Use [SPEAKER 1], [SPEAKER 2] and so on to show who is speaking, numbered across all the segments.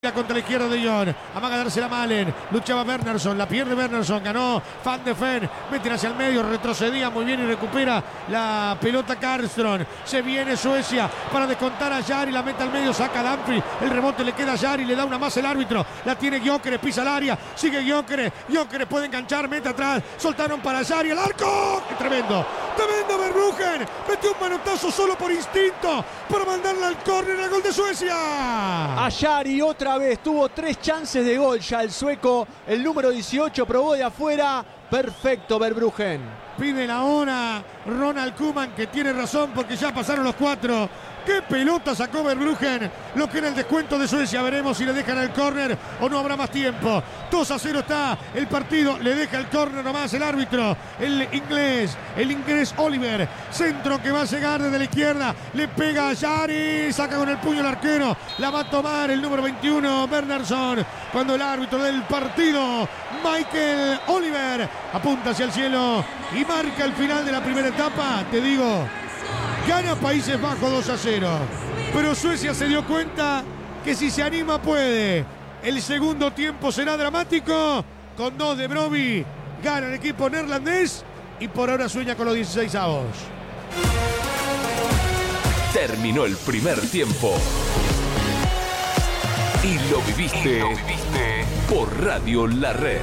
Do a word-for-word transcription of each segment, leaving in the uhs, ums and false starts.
[SPEAKER 1] Contra la izquierda de Jong, amaga dársela a Malen, luchaba Wernersson, la pierde Wernersson, ganó Van de Ven, meten hacia el medio, retrocedía muy bien y recupera la pelota Karlström. Se viene Suecia para descontar a Jari, la mete al medio, saca a Dumfries, el rebote le queda a Jari, le da una más el árbitro, la tiene Gyökeres, pisa el área, sigue Gyökeres, Gyökeres puede enganchar, mete atrás, soltaron para Jari, el arco, ¡qué tremendo! Tremendo Verbruggen, metió un manotazo solo por instinto para mandarla al córner, al gol de Suecia.
[SPEAKER 2] A Jari otra vez, tuvo tres chances de gol ya el sueco, el número dieciocho probó de afuera, perfecto Verbruggen.
[SPEAKER 1] Pide la hora Ronald Koeman, que tiene razón porque ya pasaron los cuatro. ¡Qué pelota sacó Verbruggen! Lo que era el descuento de Suecia. Veremos si le dejan el córner o no habrá más tiempo. dos a cero está el partido. Le deja el córner nomás el árbitro. El inglés, el inglés Oliver. Centro que va a llegar desde la izquierda. Le pega a Jari. Saca con el puño el arquero. La va a tomar el número veintiuno, Wernersson. Cuando el árbitro del partido, Michael Oliver, apunta hacia el cielo y marca el final de la primera etapa. Te digo, gana Países Bajos dos a cero. Pero Suecia se dio cuenta que si se anima puede. El segundo tiempo será dramático. Con dos de Brobbey gana el equipo neerlandés y por ahora sueña con los dieciséis avos.
[SPEAKER 3] Terminó el primer tiempo. Y lo viviste, y lo viviste por Radio La Red.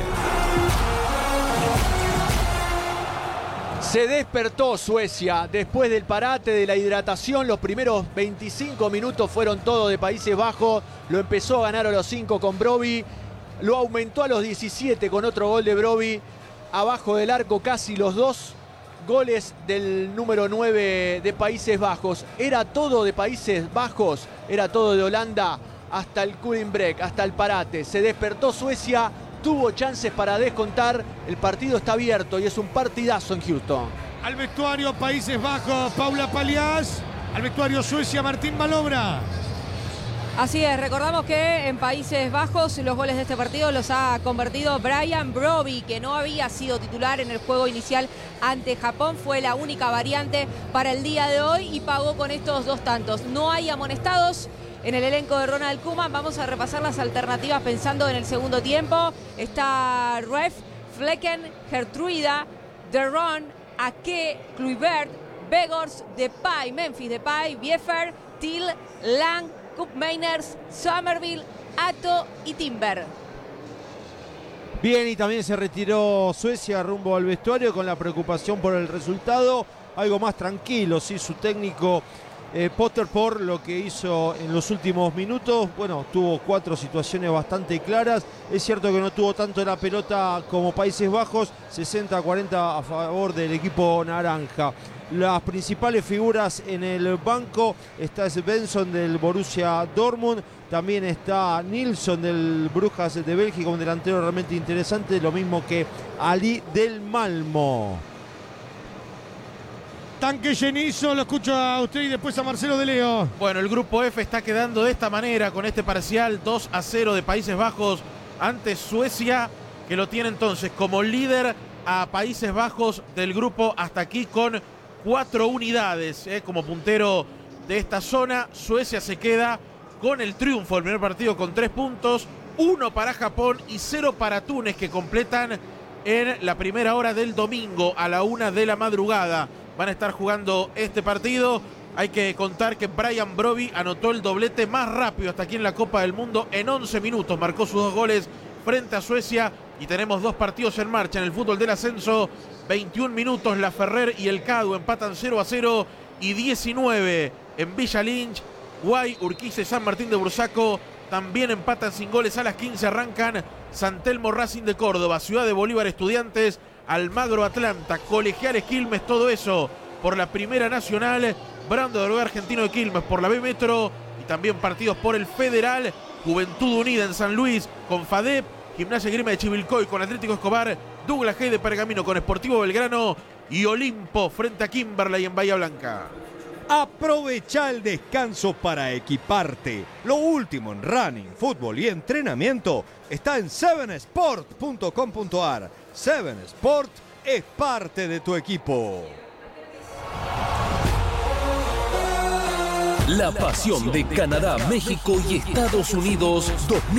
[SPEAKER 2] Se despertó Suecia después del parate de la hidratación. Los primeros veinticinco minutos fueron todo de Países Bajos. Lo empezó a ganar a los cinco con Brobbey. Lo aumentó a los diecisiete con otro gol de Brobbey. Abajo del arco casi los dos goles del número nueve de Países Bajos. Era todo de Países Bajos, era todo de Holanda hasta el cooling break, hasta el parate. Se despertó Suecia. Tuvo chances para descontar, el partido está abierto y es un partidazo en Houston.
[SPEAKER 1] Al vestuario Países Bajos, Paula Paliás. Al vestuario Suecia, Martín Malobra.
[SPEAKER 4] Así es, recordamos que en Países Bajos los goles de este partido los ha convertido Brian Brobbey, que no había sido titular en el juego inicial ante Japón. Fue la única variante para el día de hoy y pagó con estos dos tantos. No hay amonestados en el elenco de Ronald Koeman. Vamos a repasar las alternativas pensando en el segundo tiempo. Está Ref, Flecken, Gertruida, Deron, Ake, Kluivert, Begors, Depay, Memphis Depay, Biefer, Till, Lang, Koopmeiners, Somerville, Atto y Timber.
[SPEAKER 5] Bien, y también se retiró Suecia rumbo al vestuario con la preocupación por el resultado. Algo más tranquilo, sí, su técnico Eh, Potter por lo que hizo en los últimos minutos. Bueno, tuvo cuatro situaciones bastante claras. Es cierto que no tuvo tanto la pelota como Países Bajos, sesenta a cuarenta a favor del equipo naranja. Las principales figuras en el banco está Svensson del Borussia Dortmund, también está Nilsson del Brujas de Bélgica, un delantero realmente interesante, lo mismo que Ali del Malmo.
[SPEAKER 1] Tanque llenizo, lo escucho a usted y después a Marcelo de Leo.
[SPEAKER 6] Bueno, el grupo F está quedando de esta manera con este parcial dos a cero de Países Bajos ante Suecia, que lo tiene entonces como líder a Países Bajos del grupo hasta aquí con cuatro unidades, eh, como puntero de esta zona. Suecia se queda con el triunfo, el primer partido con tres puntos, uno para Japón y cero para Túnez, que completan en la primera hora del domingo a la una de la madrugada. Van a estar jugando este partido. Hay que contar que Brian Brobbey anotó el doblete más rápido hasta aquí en la Copa del Mundo. En once minutos marcó sus dos goles frente a Suecia. Y tenemos dos partidos en marcha en el fútbol del ascenso. veintiún minutos, La Ferrer y el Cadu empatan cero a cero. Y diecinueve en Villa Lynch, Guay, Urquiza y San Martín de Bursaco también empatan sin goles. A las quince arrancan San Telmo Racing de Córdoba, Ciudad de Bolívar Estudiantes, Almagro Atlanta, Colegiales Quilmes, todo eso por la Primera Nacional, Brando de Oruguay Argentino de Quilmes por la B Metro y también partidos por el Federal, Juventud Unida en San Luis con FADEP, Gimnasia Grima de Chivilcoy con Atlético Escobar, Douglas G de Pergamino con Sportivo Belgrano y Olimpo frente a Kimberley en Bahía Blanca.
[SPEAKER 7] Aprovecha el descanso para equiparte. Lo último en running, fútbol y entrenamiento está en seven sport punto com punto a r. Seven Sport es parte de tu equipo.
[SPEAKER 3] La pasión de Canadá, México y Estados Unidos dos mil